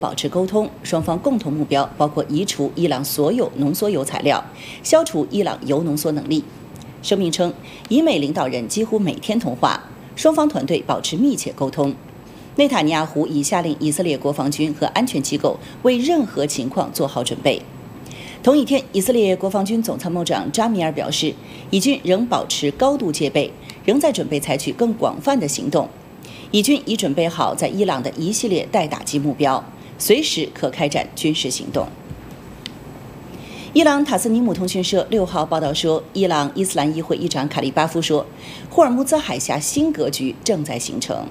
保持沟通，双方共同目标包括移除伊朗所有浓缩铀材料，消除伊朗铀浓缩能力。声明称，以美领导人几乎每天通话，双方团队保持密切沟通。内塔尼亚胡已下令以色列国防军和安全机构为任何情况做好准备。同一天，以色列国防军总参谋长扎米尔表示，以军仍保持高度戒备，仍在准备采取更广泛的行动。以军已准备好在伊朗的一系列待打击目标，随时可开展军事行动。伊朗塔斯尼姆通讯社6号报道说，伊朗伊斯兰议会议长卡利巴夫说，霍尔木兹海峡新格局正在形成。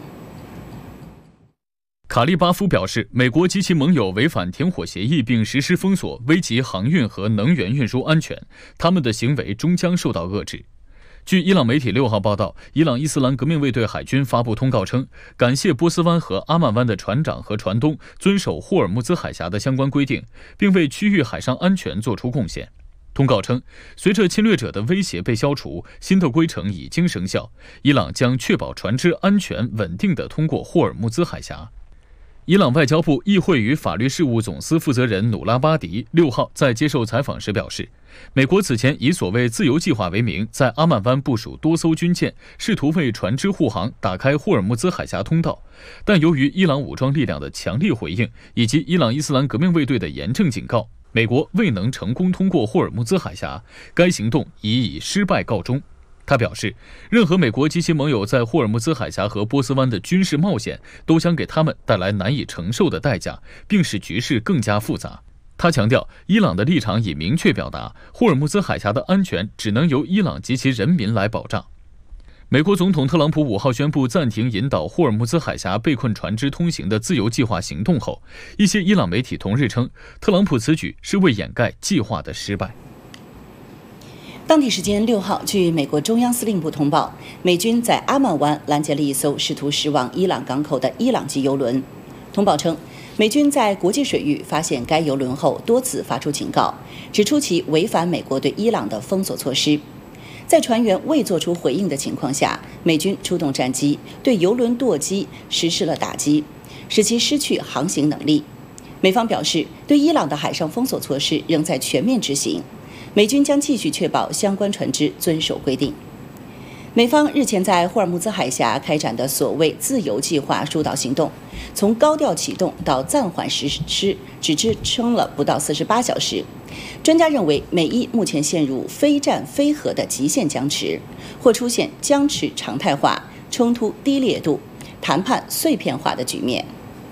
卡利巴夫表示，美国及其盟友违反停火协议并实施封锁，危及航运和能源运输安全，他们的行为终将受到遏制。据伊朗媒体6号报道，伊朗伊斯兰革命卫队海军发布通告称，感谢波斯湾和阿曼湾的船长和船东遵守霍尔木兹海峡的相关规定，并为区域海上安全作出贡献。通告称，随着侵略者的威胁被消除，新的规程已经生效，伊朗将确保船只安全稳定地通过霍尔木兹海峡。伊朗外交部议会与法律事务总司负责人努拉巴迪6号在接受采访时表示，美国此前以所谓自由计划为名，在阿曼湾部署多艘军舰，试图为船只护航打开霍尔木兹海峡通道，但由于伊朗武装力量的强烈回应以及伊朗伊斯兰革命卫队的严正警告，美国未能成功通过霍尔木兹海峡，该行动已以失败告终。他表示，任何美国及其盟友在霍尔木兹海峡和波斯湾的军事冒险都将给他们带来难以承受的代价，并使局势更加复杂。他强调，伊朗的立场已明确表达，霍尔木兹海峡的安全只能由伊朗及其人民来保障。美国总统特朗普5号宣布暂停引导霍尔木兹海峡被困船只通行的自由计划行动后，一些伊朗媒体同日称，特朗普此举是为掩盖计划的失败。 当地时间6号，据美国中央司令部通报，美军在阿曼湾拦截了一艘试图驶往伊朗港口的伊朗籍油轮。通报称，美军在国际水域发现该油轮后，多次发出警告，指出其违反美国对伊朗的封锁措施。在船员未做出回应的情况下，美军出动战机对油轮舵机实施了打击，使其失去航行能力。美方表示，对伊朗的海上封锁措施仍在全面执行。美军将继续确保相关船只遵守规定。美方日前在霍尔木兹海峡开展的所谓自由计划疏导行动，从高调启动到暂缓实施，只支撑了不到48小时。专家认为，美伊目前陷入非战非和的极限僵持，或出现僵持常态化、冲突低烈度、谈判碎片化的局面。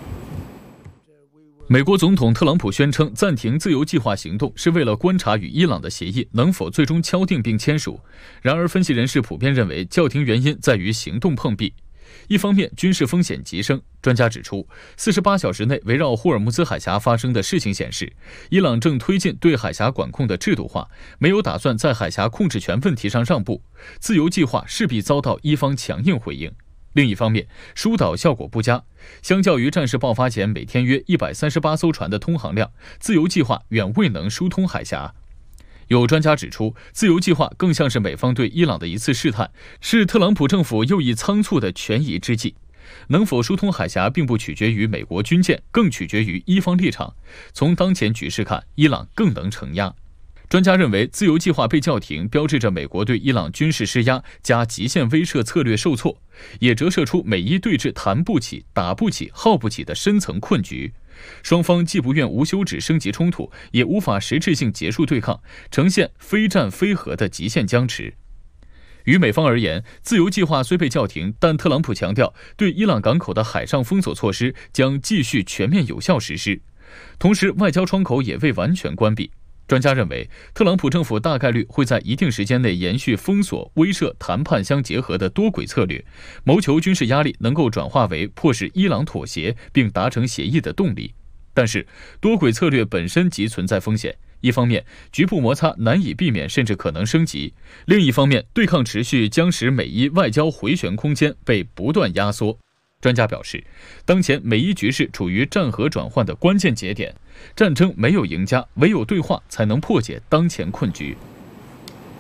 美国总统特朗普宣称，暂停自由计划行动是为了观察与伊朗的协议能否最终敲定并签署。然而，分析人士普遍认为，叫停原因在于行动碰壁。一方面，军事风险急升。专家指出，48小时内围绕霍尔木兹海峡发生的事情显示，伊朗正推进对海峡管控的制度化，没有打算在海峡控制权问题上让步。自由计划势必遭到伊方强硬回应。另一方面，疏导效果不佳。相较于战事爆发前每天约138艘船的通航量，自由计划远未能疏通海峡。有专家指出，自由计划更像是美方对伊朗的一次试探，是特朗普政府又一仓促的权宜之计。能否疏通海峡并不取决于美国军舰，更取决于伊方立场。从当前局势看，伊朗更能承压。专家认为，自由计划被叫停，标志着美国对伊朗军事施压加极限威慑策略受挫，也折射出美伊对峙谈不起、打不起、耗不起的深层困局。双方既不愿无休止升级冲突，也无法实质性结束对抗，呈现非战非和的极限僵持。于美方而言，自由计划虽被叫停，但特朗普强调，对伊朗港口的海上封锁措施将继续全面有效实施，同时外交窗口也未完全关闭。专家认为，特朗普政府大概率会在一定时间内延续封锁、威慑、谈判相结合的多轨策略，谋求军事压力能够转化为迫使伊朗妥协并达成协议的动力。但是，多轨策略本身即存在风险。一方面，局部摩擦难以避免，甚至可能升级；另一方面，对抗持续将使美伊外交回旋空间被不断压缩。专家表示，当前美伊局势处于战和转换的关键节点，战争没有赢家，唯有对话才能破解当前困局。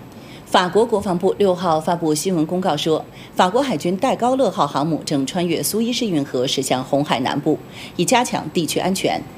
法国国防部6号发布新闻公告说，法国海军戴高乐号航母正穿越苏伊士运河驶向红海南部，以加强地区安全。